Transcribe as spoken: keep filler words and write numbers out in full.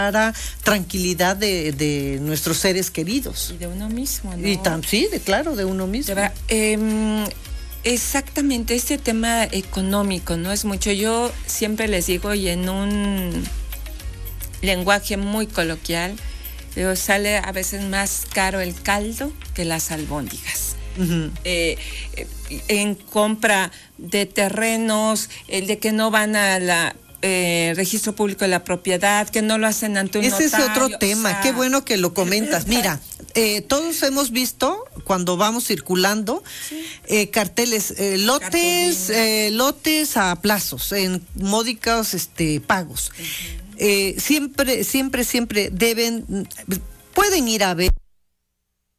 para tranquilidad de, de nuestros seres queridos. Y de uno mismo, ¿no? Y tan, sí, de, claro, de uno mismo. De eh, exactamente, este tema económico, ¿no? Es mucho. Yo siempre les digo, y en un lenguaje muy coloquial, digo, sale a veces más caro el caldo que las albóndigas. Uh-huh. eh, en compra de terrenos, el de que no van a la eh, registro público de la propiedad, que no lo hacen ante un Ese notario. Es otro tema, o sea... qué bueno que lo comentas. Mira, eh, todos hemos visto cuando vamos circulando sí. eh, carteles, eh, lotes, eh, lotes a plazos, en módicos este, pagos. Uh-huh. eh, siempre, siempre, siempre deben, pueden ir a ver